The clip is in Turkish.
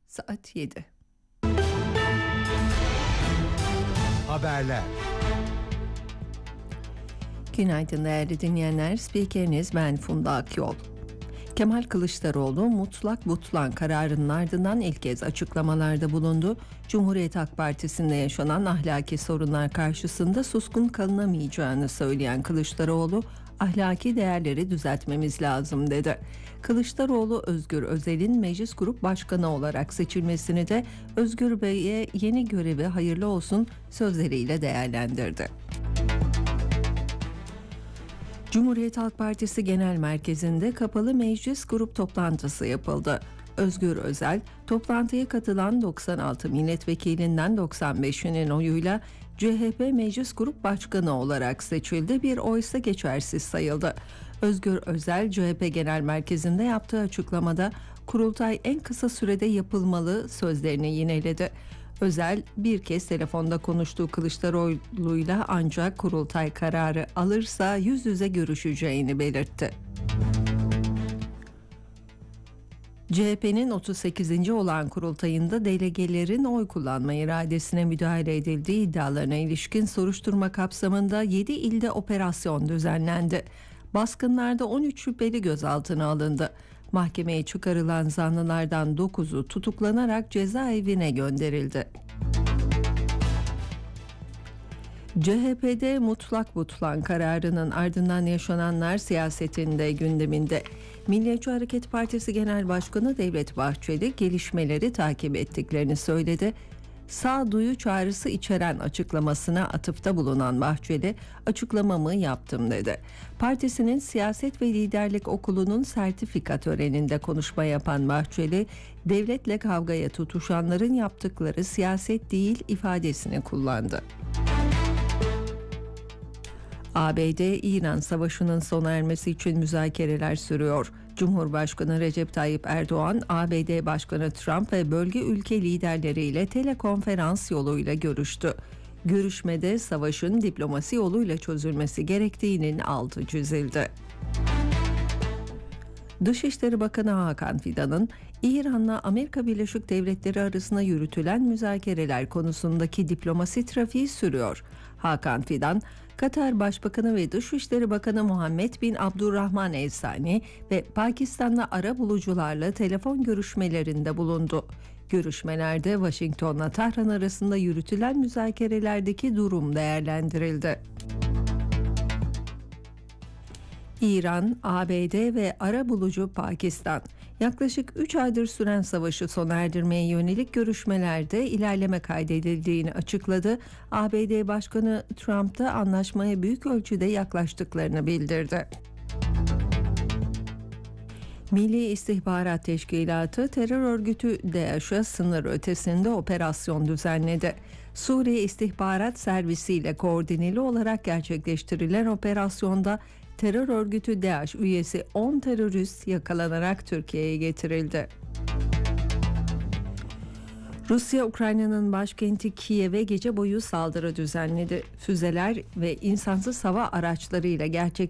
Saat 7. Haberler. Günaydın değerli dinleyenler. Spikeriniz ben Funda Akyol. Kemal Kılıçdaroğlu mutlak butlan kararının ardından ilk kez açıklamalarda bulundu. Cumhuriyet Halk Partisi'nde yaşanan ahlaki sorunlar karşısında suskun kalınamayacağını söyleyen Kılıçdaroğlu, ahlaki değerleri düzeltmemiz lazım dedi. Kılıçdaroğlu, Özgür Özel'in Meclis Grup Başkanı olarak seçilmesini de Özgür Bey'e yeni görevi hayırlı olsun sözleriyle değerlendirdi. Cumhuriyet Halk Partisi Genel Merkezi'nde kapalı meclis grup toplantısı yapıldı. Özgür Özel, toplantıya katılan 96 milletvekilinden 95'inin oyuyla CHP Meclis Grup Başkanı olarak seçildi. Bir oysa geçersiz sayıldı. Özgür Özel, CHP Genel Merkezi'nde yaptığı açıklamada kurultay en kısa sürede yapılmalı sözlerini yineledi. Özel bir kez telefonda konuştuğu Kılıçdaroğlu'yla ancak kurultay kararı alırsa yüz yüze görüşeceğini belirtti. CHP'nin 38. olan kurultayında delegelerin oy kullanma iradesine müdahale edildiği iddialarına ilişkin soruşturma kapsamında 7 ilde operasyon düzenlendi. Baskınlarda 13 şüpheli gözaltına alındı. Mahkemeye çıkarılan zanlılardan 9'u tutuklanarak cezaevine gönderildi. CHP'de mutlak butlan kararının ardından yaşananlar siyasetinde gündeminde. Milliyetçi Hareket Partisi Genel Başkanı Devlet Bahçeli gelişmeleri takip ettiklerini söyledi. Sağduyu çağrısı içeren açıklamasına atıfta bulunan Bahçeli, açıklamamı yaptım dedi. Partisinin Siyaset ve Liderlik Okulu'nun sertifika töreninde konuşma yapan Bahçeli, devletle kavgaya tutuşanların yaptıkları siyaset değil ifadesini kullandı. ABD-İran savaşının sona ermesi için müzakereler sürüyor. Cumhurbaşkanı Recep Tayyip Erdoğan, ABD Başkanı Trump ve bölge ülke liderleriyle telekonferans yoluyla görüştü. Görüşmede savaşın diplomasi yoluyla çözülmesi gerektiğinin altı çizildi. Dışişleri Bakanı Hakan Fidan'ın İran'la Amerika Birleşik Devletleri arasında yürütülen müzakereler konusundaki diplomasi trafiği sürüyor. Hakan Fidan, Katar Başbakanı ve Dışişleri Bakanı Muhammed bin Abdurrahman El Sani ve Pakistan'la arabulucularla telefon görüşmelerinde bulundu. Görüşmelerde Washington'la Tahran arasında yürütülen müzakerelerdeki durum değerlendirildi. İran, ABD ve arabulucu Pakistan yaklaşık 3 aydır süren savaşı sona erdirmeye yönelik görüşmelerde ilerleme kaydedildiğini açıkladı. ABD Başkanı Trump da anlaşmaya büyük ölçüde yaklaştıklarını bildirdi. Milli İstihbarat Teşkilatı terör örgütü DAEŞ'a sınır ötesinde operasyon düzenledi. Suriye İstihbarat Servisi ile koordineli olarak gerçekleştirilen operasyonda terör örgütü DAEŞ üyesi 10 terörist yakalanarak Türkiye'ye getirildi. Rusya, Ukrayna'nın başkenti Kiev'e gece boyu saldırı düzenledi. Füzeler ve insansız hava araçlarıyla